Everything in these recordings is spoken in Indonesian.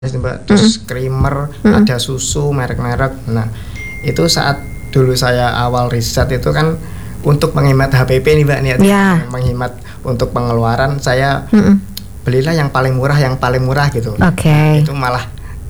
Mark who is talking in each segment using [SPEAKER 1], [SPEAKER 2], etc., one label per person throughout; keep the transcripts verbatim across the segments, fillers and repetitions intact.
[SPEAKER 1] Mbak, terus
[SPEAKER 2] Mhm.
[SPEAKER 1] creamer,
[SPEAKER 2] Mhm.
[SPEAKER 1] ada susu merek-merek. Nah, itu saat dulu saya awal riset itu kan untuk menghemat H P P nih Mbak, niatnya
[SPEAKER 2] Ya.
[SPEAKER 1] menghemat untuk pengeluaran, saya
[SPEAKER 2] Mhm.
[SPEAKER 1] belilah yang paling murah yang paling murah gitu. Nah,
[SPEAKER 2] Oke.
[SPEAKER 1] itu malah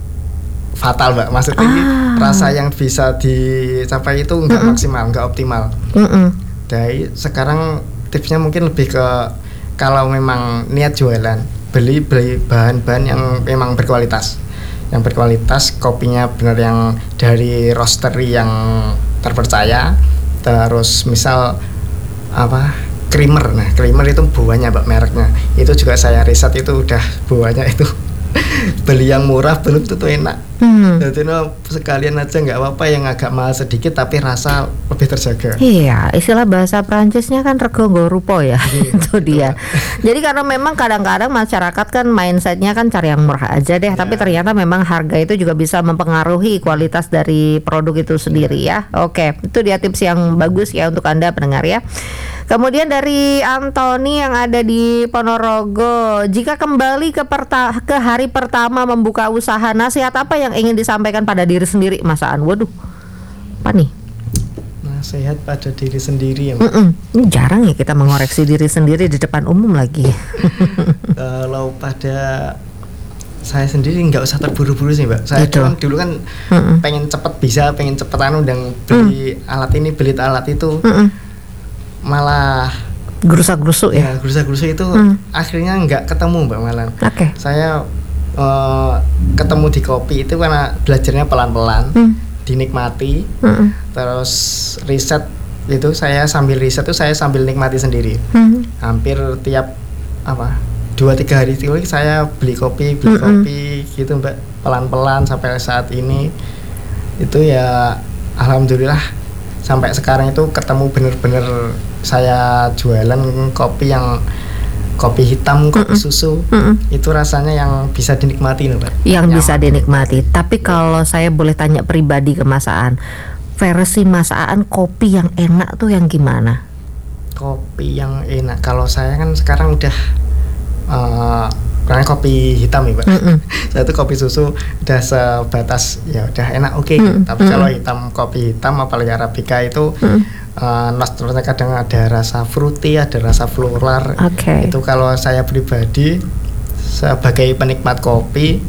[SPEAKER 1] fatal Mbak, maksudnya ini
[SPEAKER 2] Ah.
[SPEAKER 1] rasa yang bisa dicapai itu nggak
[SPEAKER 2] Mhm.
[SPEAKER 1] maksimal, nggak optimal.
[SPEAKER 2] Mhm.
[SPEAKER 1] Jadi sekarang tipsnya mungkin lebih ke kalau memang niat jualan, beli beli bahan-bahan yang memang berkualitas, yang berkualitas, kopinya benar yang dari roastery yang terpercaya. Terus misal apa creamer, nah creamer itu buahnya Mbak mereknya, itu juga saya riset itu udah buahnya itu beli yang murah belum tentu enak.
[SPEAKER 2] Hmm.
[SPEAKER 1] Jadi no, sekalian aja nggak apa-apa yang agak mahal sedikit tapi rasa lebih terjaga.
[SPEAKER 2] Iya, istilah bahasa Prancisnya kan rego nggo rupo ya.
[SPEAKER 1] Iya,
[SPEAKER 2] Itu dia. Jadi karena memang kadang-kadang masyarakat kan mindsetnya kan cari yang murah aja deh, tapi
[SPEAKER 1] Ya.
[SPEAKER 2] ternyata memang harga itu juga bisa mempengaruhi kualitas dari produk itu sendiri ya. Oke, itu dia tips yang bagus ya untuk Anda pendengar ya. Kemudian dari Anthony yang ada di Ponorogo, jika kembali ke perta- ke hari pertama membuka usaha, nasihat apa yang ingin disampaikan pada diri sendiri, Mas Aan? Waduh, apa nih?
[SPEAKER 1] Nasihat pada diri sendiri ya Mbak.
[SPEAKER 2] Mm-mm. Ini jarang ya kita mengoreksi diri sendiri di depan umum lagi.
[SPEAKER 1] Kalau pada saya sendiri nggak usah terburu-buru sih Mbak. Saya
[SPEAKER 2] Gitu.
[SPEAKER 1] kan dulu kan
[SPEAKER 2] Mm-mm.
[SPEAKER 1] pengen cepet bisa, pengen cepet anu dan beli alat ini, beli alat itu,
[SPEAKER 2] Mm-mm.
[SPEAKER 1] malah
[SPEAKER 2] Gerusak-gerusuk
[SPEAKER 1] ya
[SPEAKER 2] ya.
[SPEAKER 1] gerusa-gerusa itu
[SPEAKER 2] Mm.
[SPEAKER 1] akhirnya nggak ketemu Mbak malah.
[SPEAKER 2] Oke.
[SPEAKER 1] Saya eh, ketemu di kopi itu karena belajarnya pelan-pelan,
[SPEAKER 2] Mm.
[SPEAKER 1] dinikmati,
[SPEAKER 2] Mm-mm.
[SPEAKER 1] terus riset itu saya sambil riset itu saya sambil nikmati sendiri.
[SPEAKER 2] Mm.
[SPEAKER 1] Hampir tiap apa dua tiga hari itu saya beli kopi beli
[SPEAKER 2] Mm-mm.
[SPEAKER 1] kopi gitu Mbak, pelan-pelan sampai saat ini itu ya alhamdulillah sampai sekarang itu ketemu bener-bener saya jualan kopi yang kopi hitam, kopi
[SPEAKER 2] Mm-mm.
[SPEAKER 1] susu,
[SPEAKER 2] Mm-mm.
[SPEAKER 1] itu rasanya yang bisa dinikmati loh Mbak.
[SPEAKER 2] Yang bisa
[SPEAKER 1] Nyaman.
[SPEAKER 2] dinikmati. Tapi kalau saya boleh tanya pribadi ke Mas Aan, versi Mas Aan kopi yang enak tuh yang gimana?
[SPEAKER 1] Kopi yang enak kalau saya kan sekarang udah eh karena kopi hitam ya Mbak.
[SPEAKER 2] Mm-mm.
[SPEAKER 1] Saya tuh kopi susu udah sebatas ya udah enak oke.
[SPEAKER 2] Mm,
[SPEAKER 1] Tapi
[SPEAKER 2] mm.
[SPEAKER 1] kalau hitam, kopi hitam apalagi arabica itu
[SPEAKER 2] Mm.
[SPEAKER 1] eh nostalgia, kadang ada rasa fruity, ada rasa floral.
[SPEAKER 2] Oke.
[SPEAKER 1] Itu kalau saya pribadi sebagai penikmat kopi,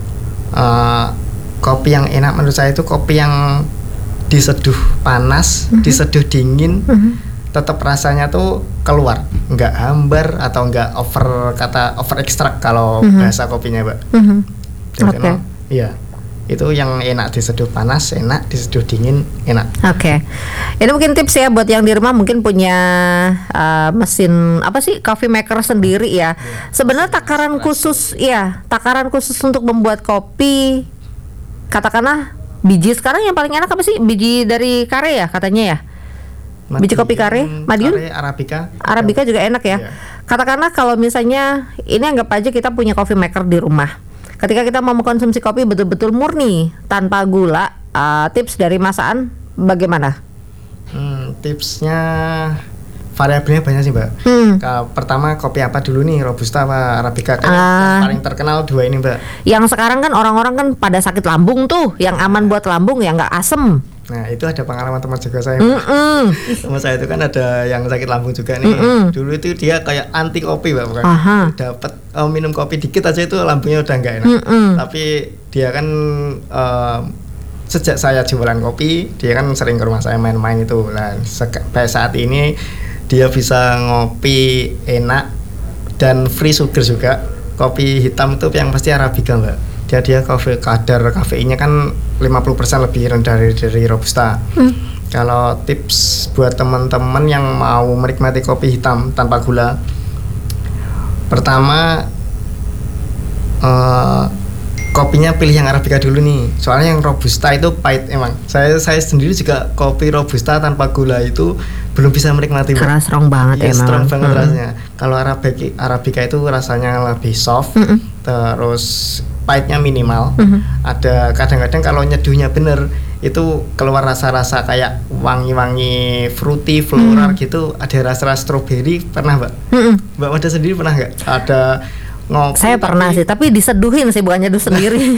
[SPEAKER 1] eh kopi yang enak menurut saya itu kopi yang diseduh panas,
[SPEAKER 2] Mhm.
[SPEAKER 1] diseduh dingin,
[SPEAKER 2] Mhm.
[SPEAKER 1] tetap rasanya tuh keluar, nggak hambar atau nggak over, kata over ekstrak kalau
[SPEAKER 2] Mhm.
[SPEAKER 1] bahasa kopinya Mbak.
[SPEAKER 2] Mhm.
[SPEAKER 1] Jadi
[SPEAKER 2] Oke.
[SPEAKER 1] no, iya itu yang enak, diseduh panas enak, diseduh dingin enak.
[SPEAKER 2] Oke, ini mungkin tips ya buat yang di rumah mungkin punya uh, mesin apa sih coffee maker sendiri ya. Sebenarnya takaran khusus, ya takaran khusus untuk membuat kopi, katakanlah biji sekarang yang paling enak apa sih? Biji dari kare ya katanya ya. Biji kopi kare, Madiun?
[SPEAKER 1] Kare, arabica.
[SPEAKER 2] Arabica juga enak ya.
[SPEAKER 1] Iya.
[SPEAKER 2] Katakanlah kalau misalnya ini anggap aja kita punya coffee maker di rumah. Ketika kita mau mengkonsumsi kopi betul-betul murni tanpa gula, uh, tips dari Mas Aan bagaimana?
[SPEAKER 1] Hmm, tipsnya variabelnya banyak sih Mbak.
[SPEAKER 2] Hmm.
[SPEAKER 1] Ka- Pertama kopi apa dulu nih, robusta apa arabica? Kan
[SPEAKER 2] Ah.
[SPEAKER 1] yang paling terkenal dua ini Mbak.
[SPEAKER 2] Yang sekarang kan orang-orang kan pada sakit lambung tuh, yang aman buat lambung yang nggak asem.
[SPEAKER 1] Nah itu ada pengalaman teman juga saya.
[SPEAKER 2] Mm-mm.
[SPEAKER 1] Teman saya itu kan ada yang sakit lambung juga nih.
[SPEAKER 2] Mm-mm.
[SPEAKER 1] Dulu itu dia kayak anti kopi Mbak, bukan?
[SPEAKER 2] Aha.
[SPEAKER 1] Dapat oh, minum kopi dikit aja itu lambungnya udah nggak enak.
[SPEAKER 2] Mm-mm.
[SPEAKER 1] Tapi dia kan eh, sejak saya jualan kopi, dia kan sering ke rumah saya main-main itu. Nah, sampai saat ini dia bisa ngopi enak dan free sugar juga. Kopi hitam itu yang pasti arabica Mbak. Dia dia kafe kadar kafeinnya kan lima puluh persen lebih rendah dari, dari robusta.
[SPEAKER 2] Hmm.
[SPEAKER 1] Kalau tips buat teman-teman yang mau menikmati kopi hitam tanpa gula, pertama eh, kopinya pilih yang arabica dulu nih. Soalnya yang robusta itu pahit emang. Saya saya sendiri juga kopi robusta tanpa gula itu belum bisa menikmati. Mbak.
[SPEAKER 2] Karena strong banget
[SPEAKER 1] Iya,
[SPEAKER 2] emang.
[SPEAKER 1] strong banget
[SPEAKER 2] Mm-mm.
[SPEAKER 1] rasanya. Kalau arabica arabica itu rasanya lebih soft,
[SPEAKER 2] Mm-mm.
[SPEAKER 1] terus pahitnya minimal.
[SPEAKER 2] Mhm.
[SPEAKER 1] Ada kadang-kadang kalau nyeduhnya bener itu keluar rasa-rasa kayak wangi-wangi fruity, floral
[SPEAKER 2] Mhm.
[SPEAKER 1] gitu. Ada rasa-rasa strawberry, pernah Mbak?
[SPEAKER 2] Mm-mm.
[SPEAKER 1] Mbak Wada sendiri pernah nggak? Ada ngopi.
[SPEAKER 2] Saya pernah
[SPEAKER 1] tapi-
[SPEAKER 2] sih, tapi diseduhin sih bukannya nyeduh sendiri.